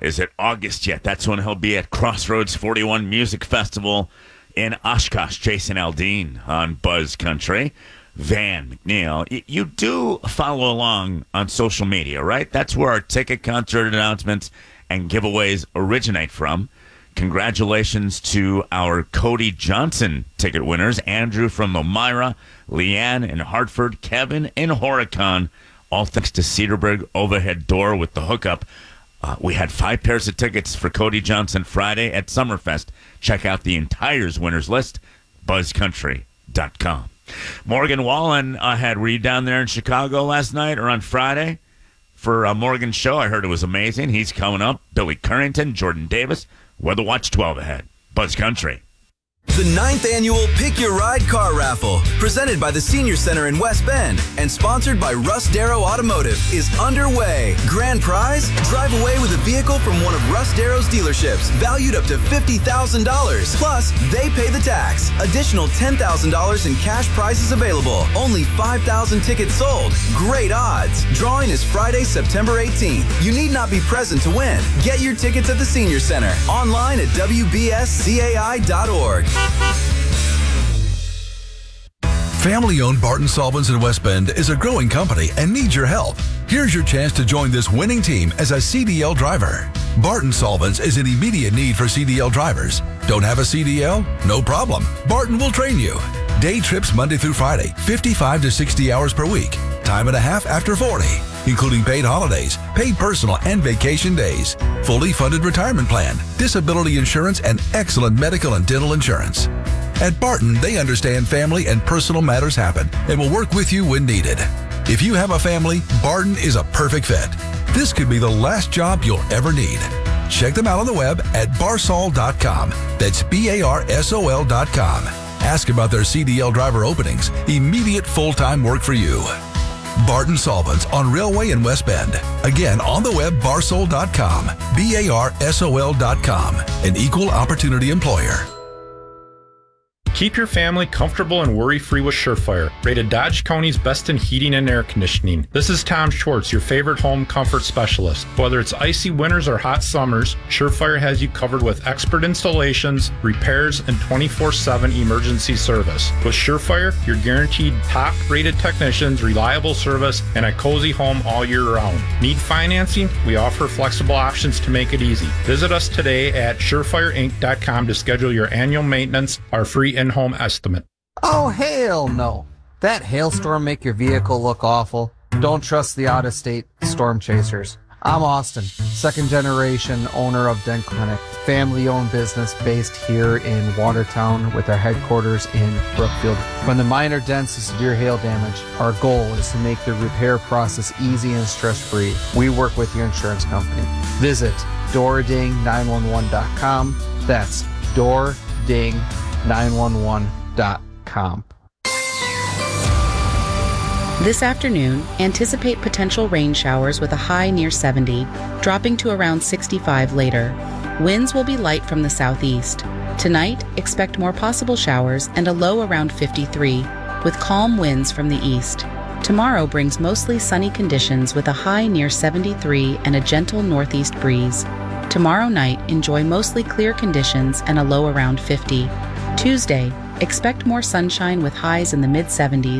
is it August yet? That's when he'll be at Crossroads 41 Music Festival in Oshkosh. Jason Aldean on Buzz Country. Van McNeil, you do follow along on social media, right? That's where our ticket, concert announcements, and giveaways originate from. Congratulations to our Cody Johnson ticket winners, Andrew from Elmira, Leanne in Hartford, Kevin in Horicon, all thanks to Cedarburg Overhead Door with the hookup. We had 5 pairs of tickets for Cody Johnson Friday at Summerfest. Check out the entire winners list, buzzcountry.com. Morgan Wallen were you down there in Chicago last night or on Friday for Morgan's show? I heard it was amazing. He's coming up. Billy Currington, Jordan Davis, Weather Watch 12 ahead. Buzz Country. The 9th annual Pick Your Ride car raffle, presented by the Senior Center in West Bend and sponsored by Russ Darrow Automotive, is underway. Grand prize? Drive away with a vehicle from one of Russ Darrow's dealerships, valued up to $50,000. Plus, they pay the tax. Additional $10,000 in cash prizes available. Only 5,000 tickets sold. Great odds. Drawing is Friday, September 18th. You need not be present to win. Get your tickets at the Senior Center. Online at WBSCAI.org. Family-owned Barton Solvents in West Bend is a growing company and needs your help. Here's your chance to join this winning team as a CDL driver. Barton Solvents is in immediate need for CDL drivers. Don't have a CDL? No problem. Barton will train you. Day trips Monday through Friday, 55 to 60 hours per week. Time and a half after 40, including paid holidays, paid personal and vacation days, fully funded retirement plan, disability insurance, and excellent medical and dental insurance. At Barton, they understand family and personal matters happen and will work with you when needed. If you have a family, Barton is a perfect fit. This could be the last job you'll ever need. Check them out on the web at barsol.com. That's BARSOL.com. Ask about their CDL driver openings. Immediate full-time work for you. Barton Solvents on Railway in West Bend. Again, on the web, barsol.com. BARSOL.com. An equal opportunity employer. Keep your family comfortable and worry-free with Surefire, rated Dodge County's best in heating and air conditioning. This is Tom Schwartz, your favorite home comfort specialist. Whether it's icy winters or hot summers, Surefire has you covered with expert installations, repairs, and 24/7 emergency service. With Surefire, you're guaranteed top-rated technicians, reliable service, and a cozy home all year round. Need financing? We offer flexible options to make it easy. Visit us today at surefireinc.com to schedule your annual maintenance, our free in-home estimate. Oh, hell no. That hailstorm make your vehicle look awful? Don't trust the out-of-state storm chasers. I'm Austin, second generation owner of Dent Clinic, family-owned business based here in Watertown with our headquarters in Brookfield. From the minor dents to severe hail damage, our goal is to make the repair process easy and stress-free. We work with your insurance company. Visit DoorDing911.com. That's DoorDing911.com. This afternoon, anticipate potential rain showers with a high near 70, dropping to around 65 later. Winds will be light from the southeast. Tonight, expect more possible showers and a low around 53, with calm winds from the east. Tomorrow brings mostly sunny conditions with a high near 73 and a gentle northeast breeze. Tomorrow night, enjoy mostly clear conditions and a low around 50. Tuesday, expect more sunshine with highs in the mid-70s.